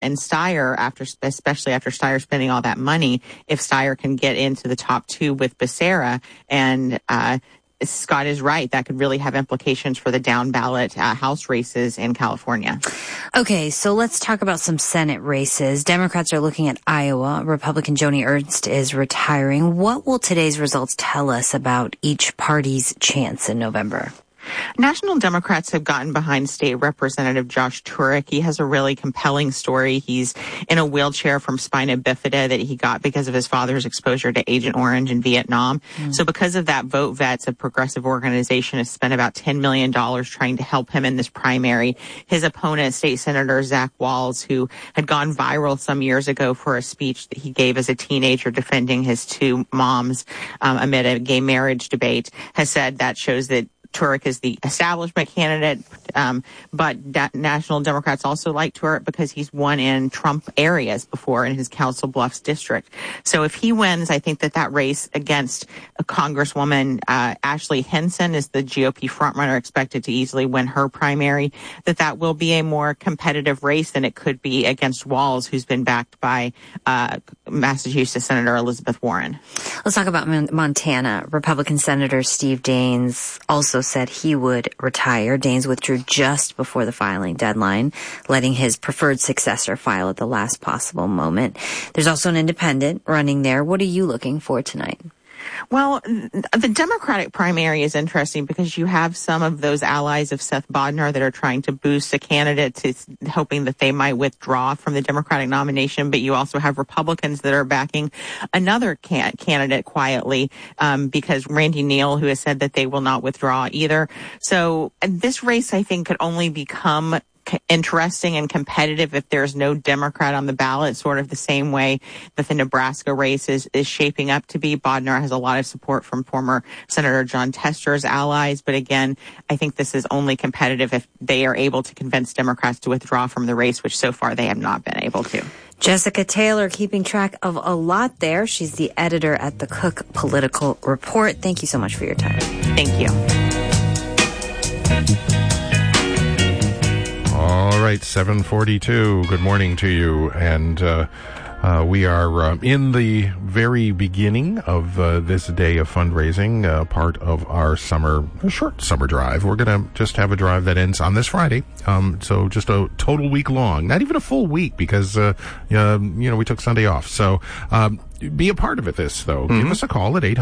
and Steyer, especially after Steyer spending all that money, if Steyer can get into the top two with Becerra, and Scott is right, that could really have implications for the down ballot House races in California. Okay, so let's talk about some Senate races. Democrats are looking at Iowa. Republican Joni Ernst is retiring. What will today's results tell us about each party's chance in November? National Democrats have gotten behind State Representative Josh Turek. He has a really compelling story. He's in a wheelchair from spina bifida that he got because of his father's exposure to Agent Orange in Vietnam. So because of that, Vote Vets, a progressive organization, has spent about $10 million trying to help him in this primary. His opponent, State Senator Zach Walz, who had gone viral some years ago for a speech that he gave as a teenager defending his two moms amid a gay marriage debate, has said that shows that Turek is the establishment candidate, but National Democrats also like Turek because he's won in Trump areas before in his Council Bluffs district. So if he wins, I think that race against a Congresswoman Ashley Hinson is the GOP frontrunner, expected to easily win her primary, that will be a more competitive race than it could be against Walz, who's been backed by Massachusetts Senator Elizabeth Warren. Let's talk about Montana. Republican Senator Steve Daines also said he would retire. Daines withdrew just before the filing deadline, letting his preferred successor file at the last possible moment. There's also an independent running there. What are you looking for tonight? Well, the Democratic primary is interesting because you have some of those allies of Seth Bodnar that are trying to boost a candidate, to hoping that they might withdraw from the Democratic nomination. But you also have Republicans that are backing another candidate quietly because Randy Neal, who has said that they will not withdraw either. So this race, I think, could only become interesting and competitive if there's no Democrat on the ballot, sort of the same way that the Nebraska race is shaping up to be. Bodnar has a lot of support from former Senator John Tester's allies, but again, I think this is only competitive if they are able to convince Democrats to withdraw from the race, which so far they have not been able to. Jessica Taylor keeping track of a lot there. She's the editor at the Cook Political Report. Thank you so much for your time. Thank you. All right, 7:42. Good morning to you. And we are in the very beginning of this day of fundraising, part of our short summer drive. We're going to just have a drive that ends on this Friday. So just a total week long, not even a full week because, we took Sunday off. So, be a part of it, though. Give us a call at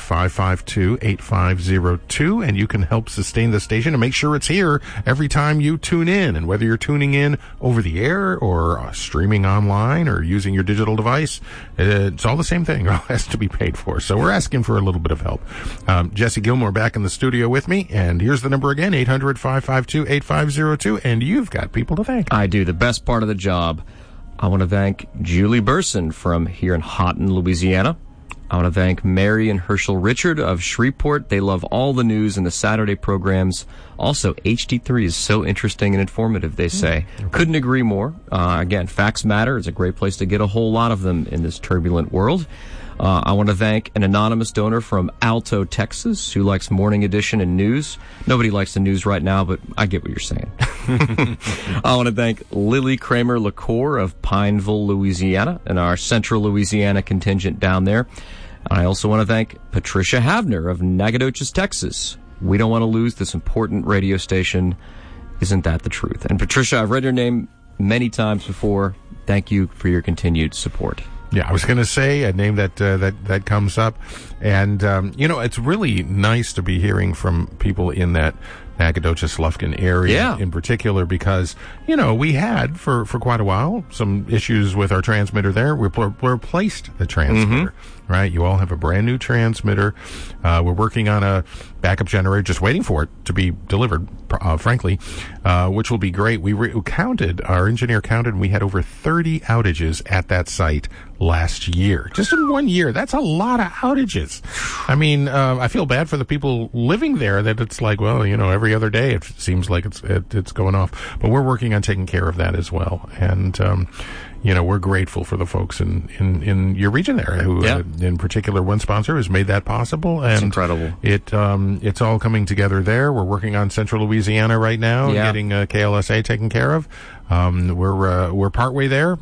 800-552-8502, and you can help sustain the station and make sure it's here every time you tune in. And whether you're tuning in over the air or streaming online or using your digital device, it's all the same thing. It all has to be paid for. So we're asking for a little bit of help. Jesse Gilmore back in the studio with me, and here's the number again, 800-552-8502, and you've got people to thank. I do. The best part of the job. I want to thank Julie Burson from here in Houghton, Louisiana. I want to thank Mary and Herschel Richard of Shreveport. They love all the news and the Saturday programs. Also, HD3 is so interesting and informative, they say. Couldn't agree more. Again, facts matter. It's a great place to get a whole lot of them in this turbulent world. I want to thank an anonymous donor from Alto, Texas, who likes Morning Edition and news. Nobody likes the news right now, but I get what you're saying. I want to thank Lily Kramer LaCour of Pineville, Louisiana, and our Central Louisiana contingent down there. I also want to thank Patricia Havner of Nacogdoches, Texas. We don't want to lose this important radio station. Isn't that the truth? And Patricia, I've read your name many times before. Thank you for your continued support. Yeah, I was going to say a name that comes up. And, it's really nice to be hearing from people in that Nacogdoches Lufkin area in particular because, we had for quite a while some issues with our transmitter there. We replaced the transmitter, right? You all have a brand new transmitter. We're working on a backup generator, just waiting for it to be delivered, frankly, which will be great. Our engineer counted, and we had over 30 outages at that site last year. Just in 1 year. That's a lot of outages. I mean, I feel bad for the people living there that it's like, well, every other day it seems like it's going off. But we're working on taking care of that as well. And, we're grateful for the folks in your region there who in particular, one sponsor has made that possible. And it's incredible. It's all coming together there. We're working on Central Louisiana right now, getting KLSA taken care of. We're partway there,